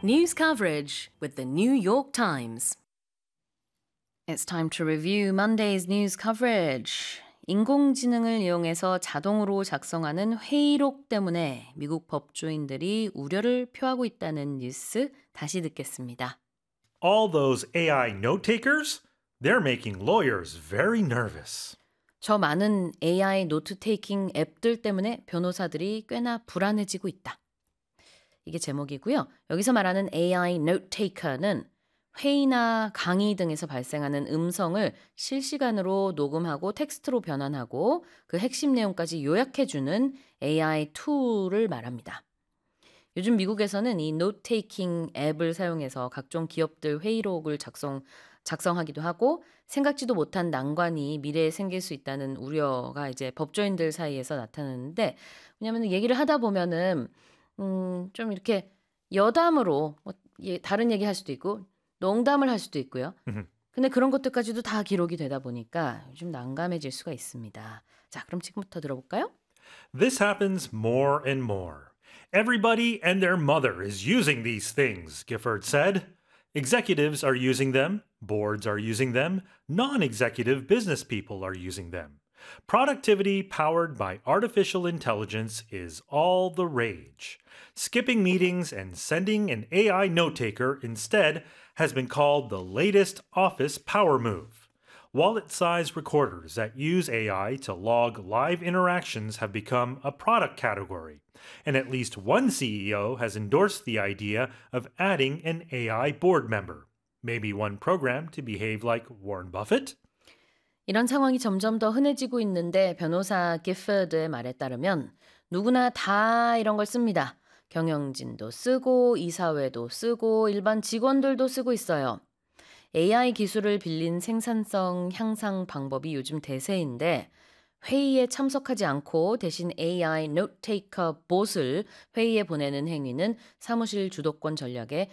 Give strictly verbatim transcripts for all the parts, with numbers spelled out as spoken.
News coverage with the New York Times. It's time to review Monday's news coverage. 인공지능을 이용해서 자동으로 작성하는 회의록 때문에 미국 법조인들이 우려를 표하고 있다는 뉴스 다시 듣겠습니다. All those A I note takers, they're making lawyers very nervous. 저 많은 에이아이 노트 테이킹 앱들 때문에 변호사들이 꽤나 불안해지고 있다. 이게 제목이고요. 여기서 말하는 에이아이 노트 테이커는 회의나 강의 등에서 발생하는 음성을 실시간으로 녹음하고 텍스트로 변환하고 그 핵심 내용까지 요약해주는 에이아이 툴을 말합니다. 요즘 미국에서는 이 노트 테이킹 앱을 사용해서 각종 기업들 회의록을 작성, 작성하기도 하고 생각지도 못한 난관이 미래에 생길 수 있다는 우려가 이제 법조인들 사이에서 나타나는데 왜냐하면 얘기를 하다 보면은 음, 좀 이렇게 여담으로 뭐 예, 다른 얘기 할 수도 있고 농담을 할 수도 있고요. 근데 그런 것들까지도 다 기록이 되다 보니까 좀 난감해질 수가 있습니다. 자, 그럼 지금부터 들어볼까요? This happens more and more. Everybody and their mother is using these things, Gifford said. Executives are using them, boards are using them, non-executive business people are using them. Productivity powered by artificial intelligence is all the rage. Skipping meetings and sending an A I note-taker instead has been called the latest office power move. Wallet-sized recorders that use A I to log live interactions have become a product category, and at least one C E O has endorsed the idea of adding an A I board member. Maybe one program to behave like Warren Buffett? 이런 상황이 점점 더 흔해지고 있는데 변호사 기퍼드의 말에 따르면 누구나 다 이런 걸 씁니다. 경영진도 쓰고 이사회도 쓰고 일반 직원들도 쓰고 있어요. 에이아이 기술을 빌린 생산성 향상 방법이 요즘 대세인데 회의에 참석하지 않고 대신 에이아이 노트테이커 봇을 회의에 보내는 행위는 사무실 주도권 전략의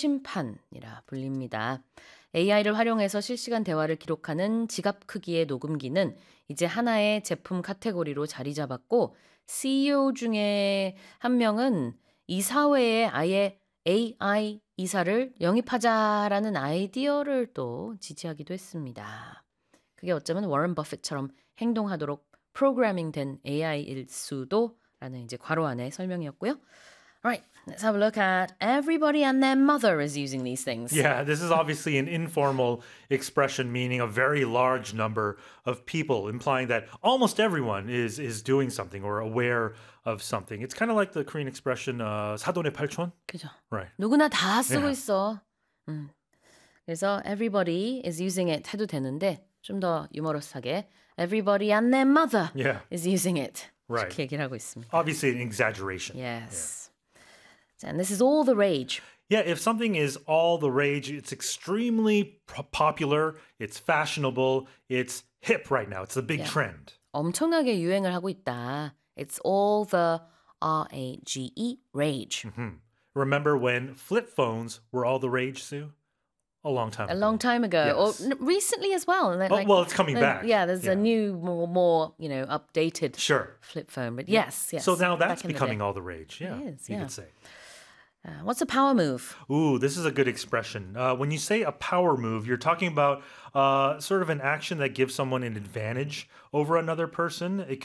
최신판이라 불립니다. 에이아이를 활용해서 실시간 대화를 기록하는 지갑 크기의 녹음기는 이제 하나의 제품 카테고리로 자리 잡았고 씨이오 중에 한 명은 이사회에 아예 에이아이 이사를 영입하자라는 아이디어를 또 지지하기도 했습니다. 그게 어쩌면 워런 버핏처럼 행동하도록 프로그래밍된 에이아이일 수도 라는 이제 괄호 안에 설명이었고요. Alright, let's have a look at everybody and their mother is using these things. Yeah, this is obviously an informal expression meaning a very large number of people, implying that almost everyone is is doing something or aware of something. It's kind of like the Korean expression uh, 사돈의 팔촌. 그죠. Right. 누구나 다 쓰고 Yeah. 있어. 음. 그래서 everybody is using it 해도 되는데 좀 더 유머러스하게 everybody and their mother Yeah. is using it. Right. 이렇게 얘기를 하고 있습니다. Obviously an exaggeration. Yes. And this is all the rage. Yeah, if something is all the rage, it's extremely p- popular, it's fashionable, it's hip right now. It's the big Yeah. trend. 엄청나게 유행을 하고 있다. It's all the R A G E, rage. Remember when flip phones were all the rage, Sue? A long time A ago. long time ago, Yes. or n- recently as well. Like, Oh, well, it's coming uh, back. Yeah, there's Yeah. a new, more, more, you know, updated Sure. flip phone. But yes, yes. So now that's back in the becoming day. all the rage. Yeah, is, you yeah. could say. Uh, what's a power move? Ooh, this is a good expression. Uh, when you say a power move, you're talking about uh, sort of an action that gives someone an advantage over another person. It